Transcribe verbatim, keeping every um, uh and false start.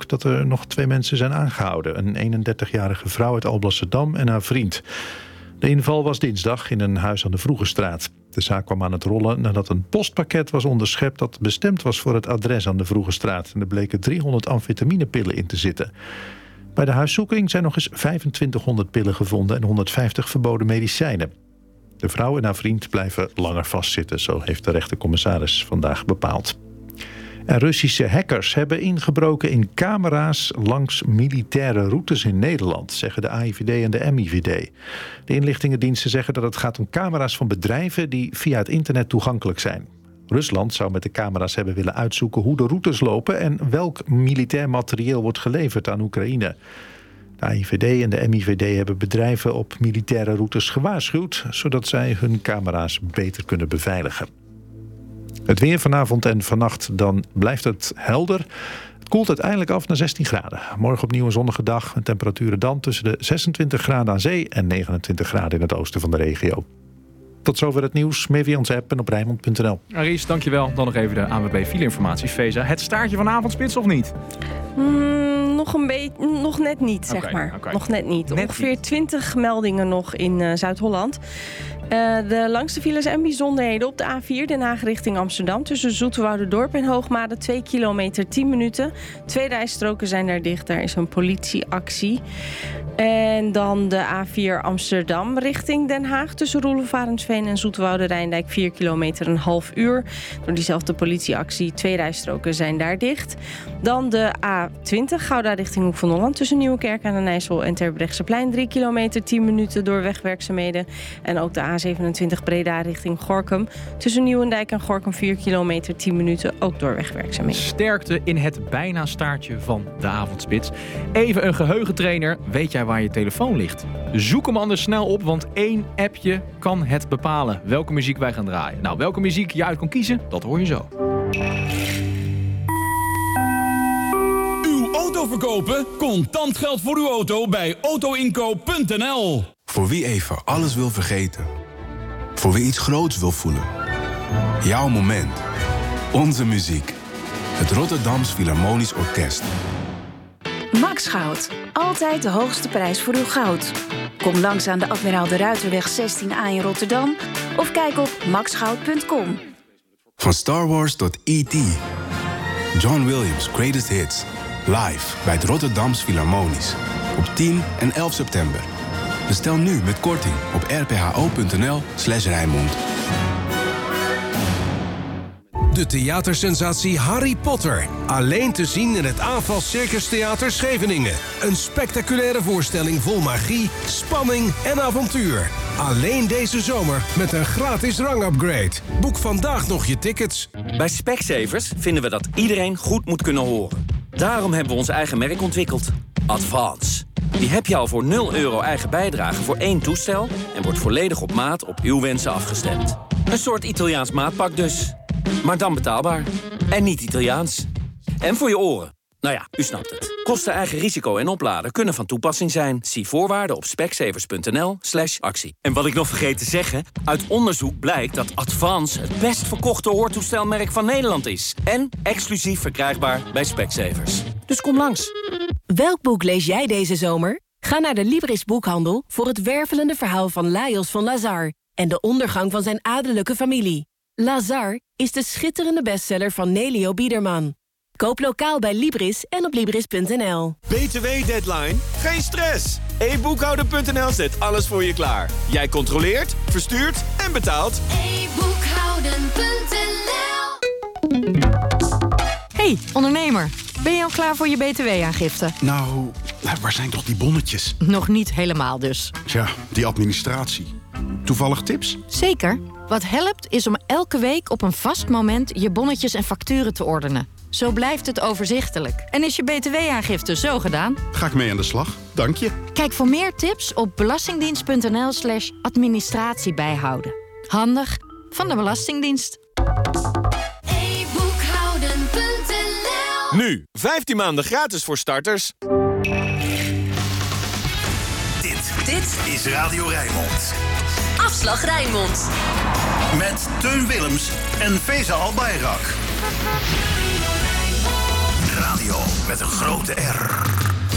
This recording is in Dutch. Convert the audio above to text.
dat er nog twee mensen zijn aangehouden. Een eenendertigjarige vrouw uit Alblasserdam en haar vriend. De inval was dinsdag in een huis aan de Vroegestraat. De zaak kwam aan het rollen nadat een postpakket was onderschept dat bestemd was voor het adres aan de Vroegestraat. En er bleken driehonderd amfetaminepillen in te zitten. Bij de huiszoeking zijn nog eens vijfentwintighonderd pillen gevonden en honderdvijftig verboden medicijnen. De vrouw en haar vriend blijven langer vastzitten, zo heeft de rechtercommissaris vandaag bepaald. En Russische hackers hebben ingebroken in camera's langs militaire routes in Nederland, zeggen de A I V D en de M I V D. De inlichtingendiensten zeggen dat het gaat om camera's van bedrijven die via het internet toegankelijk zijn. Rusland zou met de camera's hebben willen uitzoeken hoe de routes lopen en welk militair materieel wordt geleverd aan Oekraïne. De A I V D en de M I V D hebben bedrijven op militaire routes gewaarschuwd, zodat zij hun camera's beter kunnen beveiligen. Het weer vanavond en vannacht, dan blijft het helder. Het koelt uiteindelijk af naar zestien graden. Morgen opnieuw een zonnige dag. En temperaturen dan tussen de zesentwintig graden aan zee en negenentwintig graden in het oosten van de regio. Tot zover het nieuws. Meer via onze app en op Rijnmond punt n l. Aries, dankjewel. Dan nog even de A N W B fileinformatie. Feza, het staartje van avondspits of niet? Mm, nog een beetje, nog net niet, zeg okay, maar. Okay. Nog net niet. Net Ongeveer niet. twintig meldingen nog in uh, Zuid-Holland. Uh, de langste files en bijzonderheden op de A vier Den Haag richting Amsterdam. Tussen Zoeterwouderdorp en Hoogmade, twee kilometer, tien minuten. Twee rijstroken zijn daar dicht, daar is een politieactie. En dan de A vier Amsterdam richting Den Haag. Tussen Roelofarensveen en Zoeterwoude-Rijndijk, vier kilometer, een half uur. Door diezelfde politieactie, twee rijstroken zijn daar dicht. Dan de A twintig Gouda richting Hoek van Holland. Tussen Nieuwekerk aan den IJssel en Terbrechtseplein, drie kilometer, tien minuten door wegwerkzaamheden. En ook de A zevenentwintig Breda richting Gorinchem. Tussen Nieuwendijk en Gorinchem, vier kilometer, tien minuten, ook door wegwerkzaamheden. Sterkte in het bijna staartje van de avondspits. Even een geheugentrainer. Weet jij waar je telefoon ligt? Zoek hem anders snel op, want één appje kan het bepalen welke muziek wij gaan draaien. Nou, welke muziek je uit kan kiezen, dat hoor je zo. Uw auto verkopen? Contant geld voor uw auto bij autoinkoop punt n l. Voor wie even alles wil vergeten. Voor wie iets groots wil voelen. Jouw moment. Onze muziek. Het Rotterdams Philharmonisch Orkest. Max Goud. Altijd de hoogste prijs voor uw goud. Kom langs aan de Admiraal de Ruiterweg zestien A in Rotterdam of kijk op max goud punt com. Van Star Wars tot E T John Williams' Greatest Hits. Live bij het Rotterdams Philharmonisch. Op tien en elf september. Bestel nu met korting op r p h o punt n l slash Rijnmond. De theatersensatie Harry Potter. Alleen te zien in het Aanval Circus Theater Scheveningen. Een spectaculaire voorstelling vol magie, spanning en avontuur. Alleen deze zomer met een gratis rangupgrade. Boek vandaag nog je tickets. Bij Specsavers vinden we dat iedereen goed moet kunnen horen. Daarom hebben we ons eigen merk ontwikkeld. Advance. Die heb je al voor nul euro eigen bijdrage voor één toestel en wordt volledig op maat op uw wensen afgestemd. Een soort Italiaans maatpak dus. Maar dan betaalbaar. En niet Italiaans. En voor je oren. Nou ja, u snapt het. Kosten, eigen risico en opladen kunnen van toepassing zijn. Zie voorwaarden op specsavers punt n l slash actie. En wat ik nog vergeet te zeggen, uit onderzoek blijkt dat Advance het best verkochte hoortoestelmerk van Nederland is. En exclusief verkrijgbaar bij Specsavers. Dus kom langs. Welk boek lees jij deze zomer? Ga naar de Libris Boekhandel voor het wervelende verhaal van Lajos van Lazar en de ondergang van zijn adellijke familie. Lazar is de schitterende bestseller van Nelio Biederman. Koop lokaal bij Libris en op libris punt n l. B T W-deadline? Geen stress! e boekhouder punt n l zet alles voor je klaar. Jij controleert, verstuurt en betaalt. e boekhouden punt n l. Hey, ondernemer. Ben je al klaar voor je B T W-aangifte? Nou, waar zijn toch die bonnetjes? Nog niet helemaal dus. Tja, die administratie. Toevallig tips? Zeker. Wat helpt is om elke week op een vast moment je bonnetjes en facturen te ordenen. Zo blijft het overzichtelijk. En is je B T W-aangifte zo gedaan? Ga ik mee aan de slag, dank je. Kijk voor meer tips op belastingdienst punt n l slash administratie bijhouden. Handig van de Belastingdienst. e boekhouden punt n l. Nu, vijftien maanden gratis voor starters. Dit, dit is Radio Rijnmond. Afslag Rijnmond. Met Teun Willems en Feza Albayrak. Radio met een grote R.